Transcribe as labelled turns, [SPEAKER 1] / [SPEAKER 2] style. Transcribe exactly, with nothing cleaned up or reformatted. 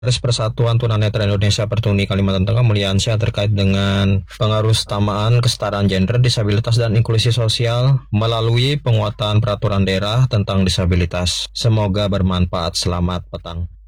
[SPEAKER 1] Persatuan Tunanetra Indonesia Pertuni Kalimantan Tengah Mulyansyah terkait dengan pengaruh utamaan kesetaraan gender, disabilitas, dan inklusi sosial melalui penguatan peraturan daerah tentang disabilitas. Semoga bermanfaat. Selamat petang.